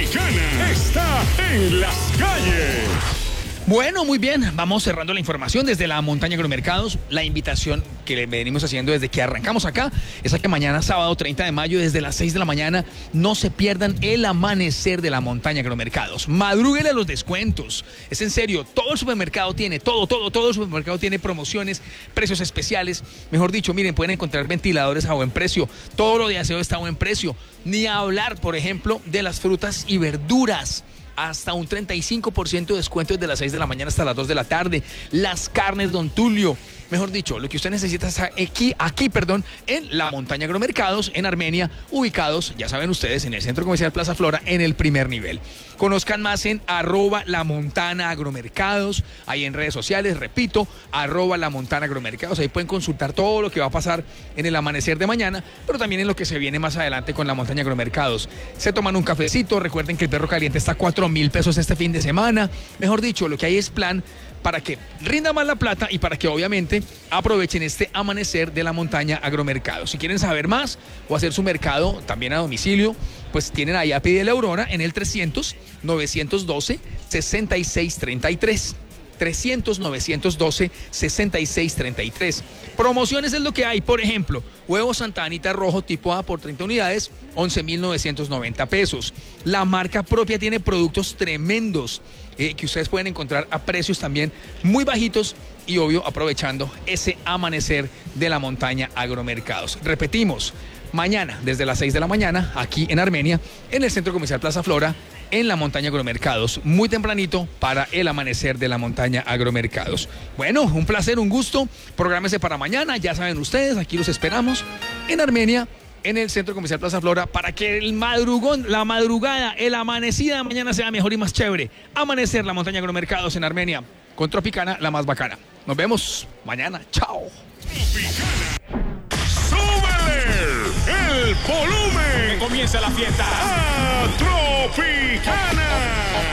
Tropicana está en las calles. Bueno, muy bien, vamos cerrando la información desde la montaña Agromercados. La invitación que le venimos haciendo desde que arrancamos acá es a que mañana, sábado 30 de mayo, desde las 6 de la mañana, no se pierdan el amanecer de la montaña Agromercados. Madrúguele a los descuentos. Es en serio, todo el supermercado tiene, todo el supermercado tiene promociones, precios especiales. Mejor dicho, miren, pueden encontrar ventiladores a buen precio, todo lo de aseo está a buen precio. Ni hablar, por ejemplo, de las frutas y verduras. Hasta un 35% de descuento desde las 6 de la mañana hasta las 2 de la tarde. Las carnes Don Tulio. Mejor dicho, lo que usted necesita es aquí, en la montaña Agromercados, en Armenia, ubicados, ya saben ustedes, en el Centro Comercial Plaza Flora, en el primer nivel. Conozcan más en @lamontana_agromercados, ahí en redes sociales, repito, @lamontana_agromercados, ahí pueden consultar todo lo que va a pasar en el amanecer de mañana, pero también en lo que se viene más adelante con la montaña Agromercados. Se toman un cafecito, recuerden que el perro caliente está a 4.000 pesos este fin de semana. Mejor dicho, lo que hay es plan para que rinda más la plata y para que obviamente aprovechen este amanecer de la montaña Agromercados. Si quieren saber más o hacer su mercado también a domicilio, pues tienen ahí a Pídele Aurora en el 300-912-6633. 300-912-6633. Promociones es lo que hay, por ejemplo, huevo Santa Anita rojo tipo A por 30 unidades, 11.990 pesos. La marca propia tiene productos tremendos que ustedes pueden encontrar a precios también muy bajitos y obvio aprovechando ese amanecer de la montaña Agromercados. Repetimos, mañana desde las 6 de la mañana aquí en Armenia, en el Centro Comercial Plaza Flora, en la montaña Agromercados, muy tempranito para el amanecer de la montaña Agromercados. Bueno, un placer, un gusto, prográmese para mañana, ya saben ustedes, aquí los esperamos en Armenia, en el Centro Comercial Plaza Flora, para que el madrugón, la madrugada, el amanecida de mañana sea mejor y más chévere. Amanecer la montaña Agromercados en Armenia, con Tropicana, la más bacana. Nos vemos mañana, chao. ¡Súbele el volumen! Comienza la fiesta. ¡A Tropicana!